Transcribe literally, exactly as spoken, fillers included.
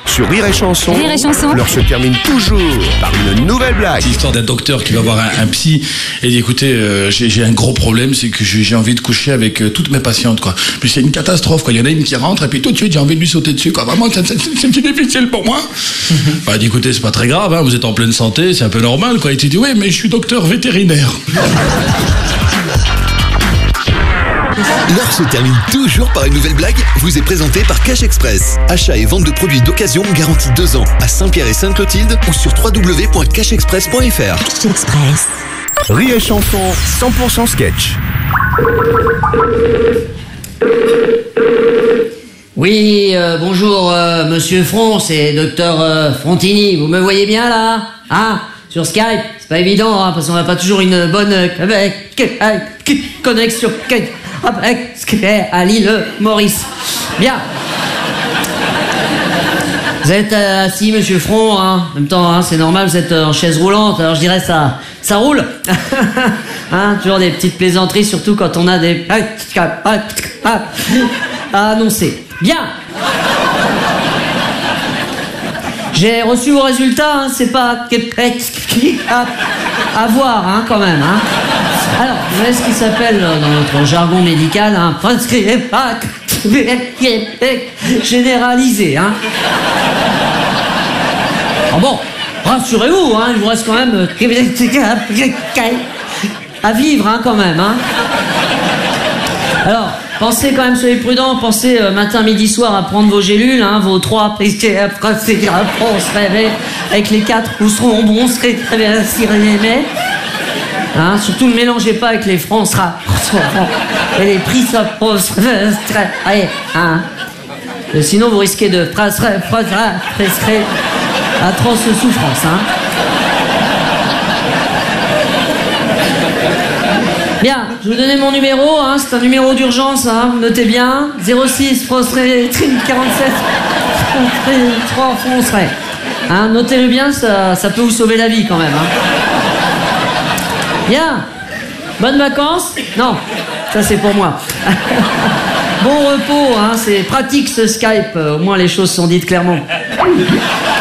Sur Rire et Chanson, Rire et Chanson. l'heure se termine toujours par une nouvelle blague. C'est l'histoire d'un docteur qui va voir un, un psy et dit écoutez, euh, j'ai, j'ai un gros problème, c'est que j'ai, j'ai envie de coucher avec euh, toutes mes patientes, quoi. Puis c'est une catastrophe, quoi. Il y en a une qui rentre et puis tout de suite j'ai envie de lui sauter dessus, quoi. Vraiment, c'est, c'est, c'est difficile pour moi. Bah, il dit écoutez, c'est pas très grave, hein, vous êtes en pleine santé, c'est un peu normal, quoi. Et tu dis oui, mais je suis docteur vétérinaire. L'heure se termine toujours par une nouvelle blague, vous est présentée par Cash Express. Achat et vente de produits d'occasion garantis deux ans à Saint-Pierre et Sainte-Clotilde ou sur w w w point cash express point f r. Cash Express. Rire et Chanson, cent pour cent sketch. Oui, euh, bonjour, euh, Monsieur Front, c'est Docteur euh, Frontini. Vous me voyez bien là? Ah, sur Skype, c'est pas évident, hein, parce qu'on n'a pas toujours une bonne euh, avec, euh, connexion avec à l'île Maurice. Bien. Vous êtes euh, assis, Monsieur Front, hein. En même temps, hein, c'est normal, vous êtes euh, en chaise roulante, alors je dirais ça, ça roule. Hein, toujours des petites plaisanteries, surtout quand on a des à annoncer. Bien. J'ai reçu vos résultats, hein, c'est pas à, à voir, hein, quand même, hein. Alors, vous avez ce qui s'appelle, dans notre jargon médical, un généralisé, hein. Ah bon, rassurez-vous, hein, il vous reste quand même à vivre, hein, quand même, hein. Alors, pensez quand même, soyez prudents, pensez euh, matin, midi, soir à prendre vos gélules, hein, vos trois, on se réveille, avec les quatre, vous seront bons, on serait très bien si mais hein, surtout ne mélangez pas avec les francs, sera et les prix, ça pose très, hein. Et sinon, vous risquez de presser atroce souffrance, hein. Bien, je vais vous donner mon numéro, hein, c'est un numéro d'urgence, hein, notez bien, zéro six, quarante-sept, trois, foncerait. Hein, notez-le bien, ça, ça peut vous sauver la vie quand même, hein. Bien, bonnes vacances? Non, ça c'est pour moi. Bon repos, hein, c'est pratique ce Skype, au moins les choses sont dites clairement.